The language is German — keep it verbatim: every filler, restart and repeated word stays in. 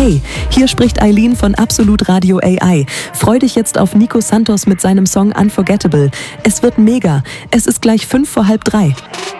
Hey, hier spricht Eileen von Absolut Radio A I. Freu dich jetzt auf Nico Santos mit seinem Song Unforgettable. Es wird mega. Es ist gleich fünf vor halb drei.